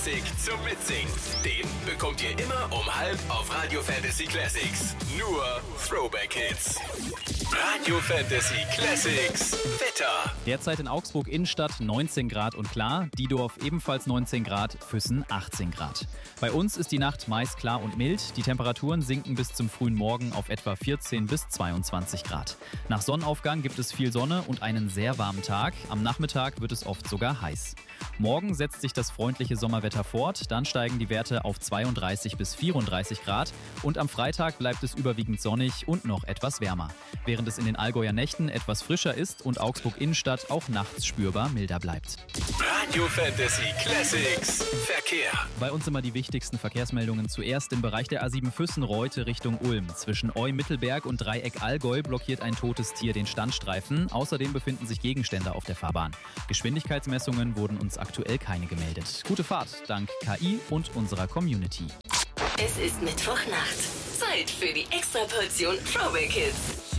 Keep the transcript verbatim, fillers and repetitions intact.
zum Mitsingen. Den bekommt ihr immer um halb auf Radio Fantasy Classics. Nur Throwback Hits. Radio Fantasy Classics Wetter. Derzeit in Augsburg Innenstadt neunzehn Grad und klar, Diedorf ebenfalls neunzehn Grad, Füssen achtzehn Grad. Bei uns ist die Nacht meist klar und mild. Die Temperaturen sinken bis zum frühen Morgen auf etwa vierzehn bis zweiundzwanzig Grad. Nach Sonnenaufgang gibt es viel Sonne und einen sehr warmen Tag. Am Nachmittag wird es oft sogar heiß. Morgen setzt sich das freundliche Sommerwetter fort, dann steigen die Werte auf zweiunddreißig bis vierunddreißig Grad und am Freitag bleibt es überwiegend sonnig und noch etwas wärmer. Während es in den Allgäuer Nächten etwas frischer ist und Augsburg Innenstadt auch nachts spürbar milder bleibt. Radio Fantasy Classics Verkehr. Bei uns immer die wichtigsten Verkehrsmeldungen. Zuerst im Bereich der A sieben Füssen-Reute Richtung Ulm. Zwischen Eu-Mittelberg und Dreieck Allgäu blockiert ein totes Tier den Standstreifen. Außerdem befinden sich Gegenstände auf der Fahrbahn. Geschwindigkeitsmessungen wurden uns aktuell keine gemeldet. Gute Fahrt dank K I und unserer Community. Es ist Mittwochnacht. Zeit für die Extraportion Throwback Hits.